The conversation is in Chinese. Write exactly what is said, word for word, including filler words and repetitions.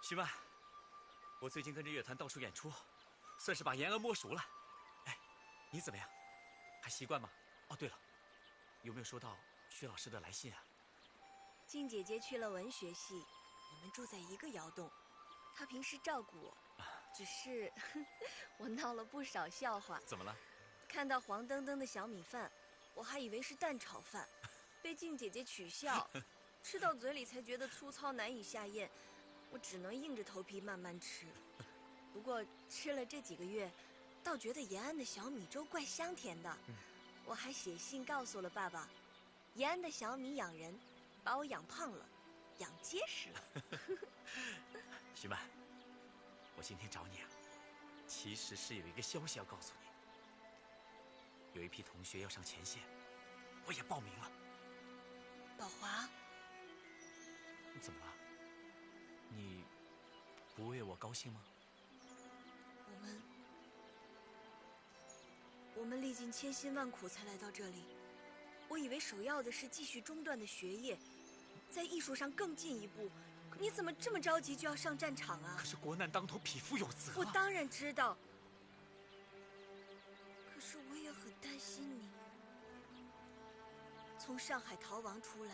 徐曼，我最近跟着乐团到处演出，算是把延安摸熟了。哎，你怎么样？还习惯吗？哦，对了，有没有收到薛老师的来信啊？ 静姐姐去了文学系，我们住在一个窑洞，她平时照顾我，只是我闹了不少笑话。 怎么了？ 看到黄澄澄的小米饭，我还以为是蛋炒饭，被静姐姐取笑，吃到嘴里才觉得粗糙难以下咽，我只能硬着头皮慢慢吃。不过吃了这几个月，倒觉得延安的小米粥怪香甜的。嗯、我还写信告诉了爸爸，延安的小米养人，把我养胖了，养结实了。 徐曼，我今天找你啊，其实是有一个消息要告诉你。有一批同学要上前线，我也报名了。 宝华， 你怎么了？你不为我高兴吗？ 我们我们历尽千辛万苦才来到这里，我以为首要的是继续中断的学业，在艺术上更进一步。你怎么这么着急就要上战场啊？ 可是国难当头，匹夫有责啊。 我当然知道，可是我也很担心你。从上海逃亡出来，